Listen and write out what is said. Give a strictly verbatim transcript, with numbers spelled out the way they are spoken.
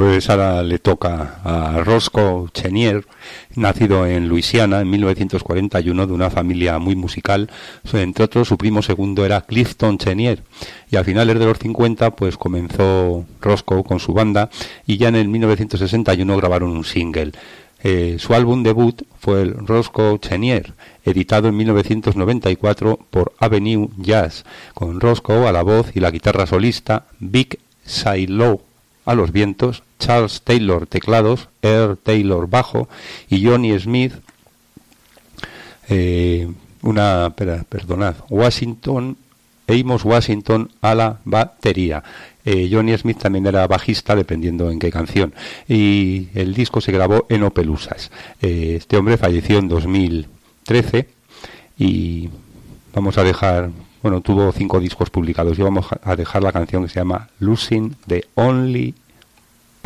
Pues ahora le toca a Roscoe Chenier, nacido en Luisiana en mil novecientos cuarenta y uno de una familia muy musical. Entre otros, su primo segundo era Clifton Chenier, y a finales de los cincuenta pues comenzó Roscoe con su banda, y ya en el mil novecientos sesenta y uno grabaron un single. Eh, su álbum debut fue el Roscoe Chenier, editado en mil novecientos noventa y cuatro por Avenue Jazz, con Roscoe a la voz y la guitarra solista, Big Sailow a los vientos, Charles Taylor teclados, Earl Taylor bajo y Johnny Smith, eh, una, espera, perdonad, Washington, Amos Washington a la batería. Eh, Johnny Smith también era bajista, dependiendo en qué canción. Y el disco se grabó en Opelousas. Eh, este hombre falleció en dos mil trece y vamos a dejar... Bueno, tuvo cinco discos publicados y vamos a dejar la canción que se llama Losing the Only